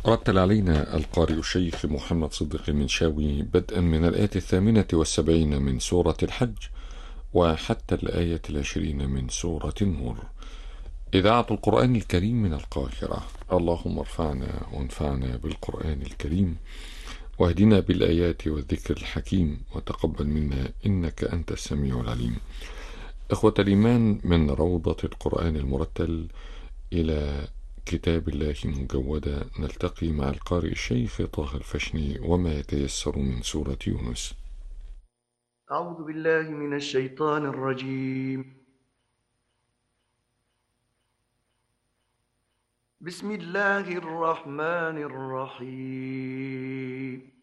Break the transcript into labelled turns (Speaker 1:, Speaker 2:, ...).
Speaker 1: رتل علينا القارئ الشيخ محمد صديق المنشاوي بدءا من الآية 78 من سورة الحج وحتى الآية 20 من سورة النور. إذاعة القرآن الكريم من القاهرة. اللهم ارفعنا وانفعنا بالقرآن الكريم، واهدنا بالآيات والذكر الحكيم، وتقبل منا إنك أنت السميع العليم. إخوة الإيمان، من روضة القرآن المرتل إلى كتاب الله مجودة، نلتقي مع القارئ الشيخ طه الفشني وما يتيسر من سورة يونس.
Speaker 2: أعوذ بالله من الشيطان الرجيم. بسم الله الرحمن الرحيم.